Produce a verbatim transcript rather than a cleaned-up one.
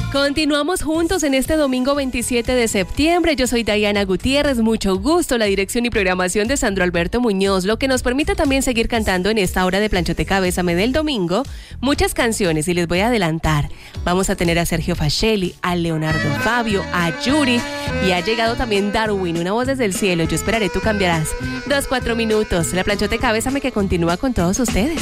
Continuamos juntos en este domingo veintisiete de septiembre. Yo soy Diana Gutiérrez, mucho gusto. La dirección y programación de Sandro Alberto Muñoz, lo que nos permite también seguir cantando en esta hora de Planchoteca Bésame del domingo muchas canciones, y les voy a adelantar. Vamos a tener a Sergio Facelli, a Leonardo Fabio, a Yuri, y ha llegado también Darwin, una voz desde el cielo. Yo esperaré, tú cambiarás. Dos, cuatro minutos. La Planchoteca Bésame que continúa con todos ustedes.